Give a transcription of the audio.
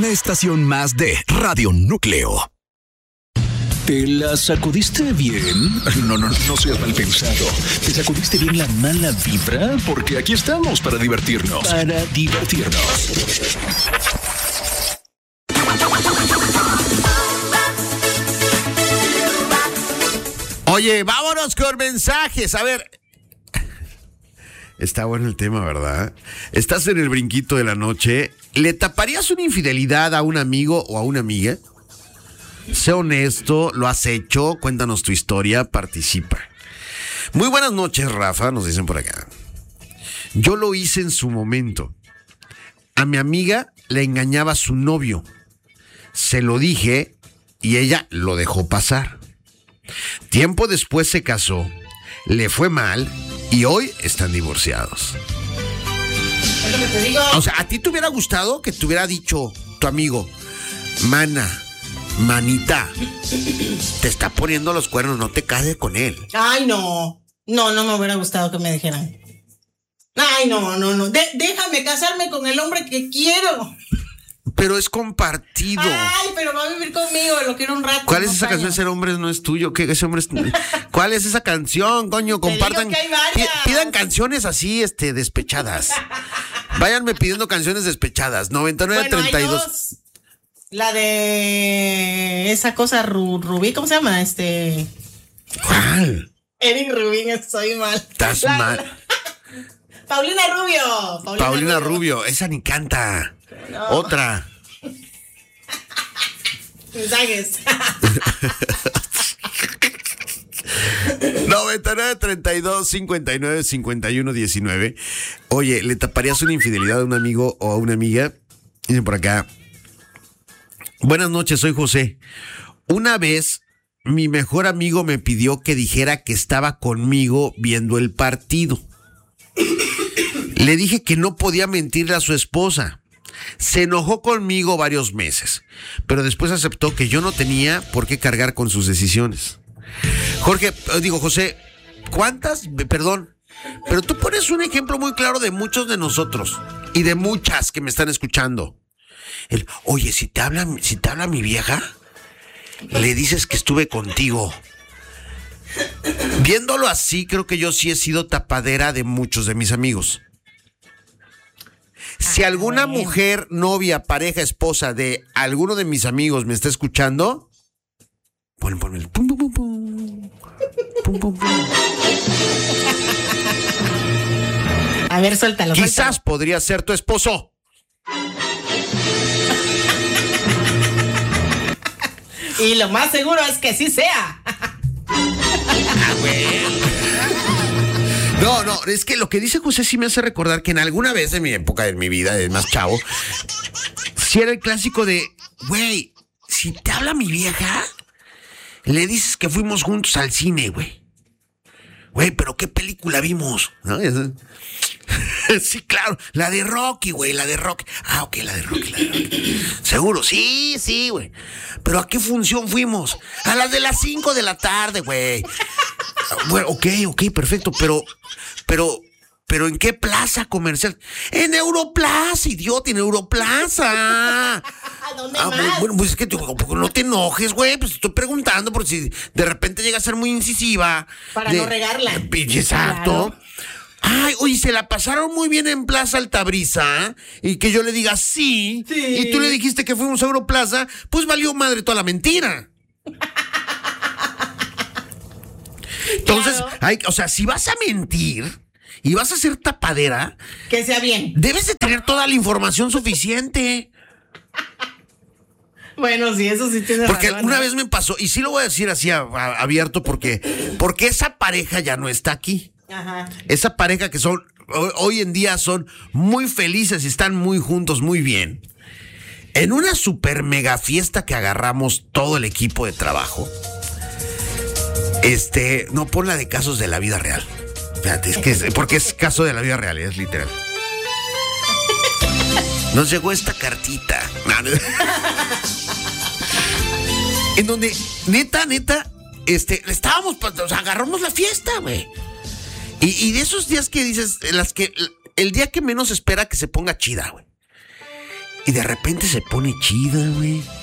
estación más de Radio Núcleo. ¿Te la sacudiste bien? No seas mal pensado. ¿Te sacudiste bien la mala vibra? Porque aquí estamos para divertirnos. Oye, vámonos con mensajes. A ver. Está bueno el tema, ¿verdad? Estás en el brinquito de la noche. ¿Le taparías una infidelidad a un amigo o a una amiga? Sé honesto, ¿lo has hecho? Cuéntanos tu historia, participa. Muy buenas noches, Rafa, nos dicen por acá. Yo lo hice en su momento. A mi amiga le engañaba a su novio. Se lo dije y ella lo dejó pasar. Tiempo después se casó, le fue mal y hoy están divorciados. O sea, ¿a ti te hubiera gustado que te hubiera dicho tu amigo, manita, te está poniendo los cuernos, no te cases con él? Ay, no me hubiera gustado que me dijeran. Ay, no. Déjame casarme con el hombre que quiero. Pero es compartido. Ay, pero va a vivir conmigo, lo quiero un rato. ¿Cuál es esa canción? Ese hombre no es tuyo. ¿Qué? Ese hombre es... ¿Cuál es esa canción, coño? Compartan. Pidan canciones así, despechadas. Váyanme pidiendo canciones despechadas. 9932. La de esa cosa Rubí, ¿cómo se llama? ¿Cuál? Eric Rubín, estoy mal. Estás mal. Paulina Rubio, esa ni canta. No. Otra. Mensajes. 9932-595119. Oye, ¿le taparías una infidelidad a un amigo o a una amiga? Dicen por acá. Buenas noches, soy José. Una vez mi mejor amigo me pidió que dijera que estaba conmigo viendo el partido. Le dije que no podía mentirle a su esposa. Se enojó conmigo varios meses, pero después aceptó que yo no tenía por qué cargar con sus decisiones. José, perdón, pero tú pones un ejemplo muy claro de muchos de nosotros y de muchas que me están escuchando. Oye, si te habla mi vieja, le dices que estuve contigo. Viéndolo así, creo que yo sí he sido tapadera de muchos de mis amigos. Si alguna mujer, novia, pareja, esposa de alguno de mis amigos me está escuchando, ponme el pum, pum, pum, pum. Pum, pum, pum. A ver, suéltalo. Quizás podría ser tu esposo. Y lo más seguro es que sí sea. No, es que lo que dice José sí me hace recordar que en alguna vez de mi época, de mi vida, de más chavo, sí era el clásico de, güey, si te habla mi vieja, le dices que fuimos juntos al cine, güey. Güey, pero ¿qué película vimos? ¿No? Sí, claro, la de Rocky, güey, la de Rocky. Ah, ok, la de Rocky. ¿Seguro? Sí, güey. ¿Pero a qué función fuimos? A las de las 5 de la tarde, güey. Bueno, ok, perfecto, pero ¿en qué plaza comercial? En Europlaza, idiota, en Europlaza. ¿Dónde más? Bueno, pues es que no te enojes, güey, pues estoy preguntando por si de repente llega a ser muy incisiva. Para no regarla. Exacto. Claro. Ay, oye, se la pasaron muy bien en Plaza Altabrisa, y que yo le diga sí, y tú le dijiste que fuimos a Europlaza, pues valió madre toda la mentira. Entonces, claro. Si vas a mentir y vas a ser tapadera, que sea bien. Debes de tener toda la información suficiente. Bueno, sí, eso sí tiene porque razón. Porque una vez me pasó, y sí lo voy a decir así abierto, porque esa pareja ya no está aquí. Ajá. Esa pareja que son hoy en día son muy felices y están muy juntos, muy bien. En una super mega fiesta que agarramos todo el equipo de trabajo, no, pon la de casos de la vida real. Fíjate, porque es caso de la vida real, es literal. Nos llegó esta cartita. En donde, neta, estábamos, agarramos la fiesta, güey. Y de esos días que dices, el día que menos espera que se ponga chida, güey. Y de repente se pone chida, güey.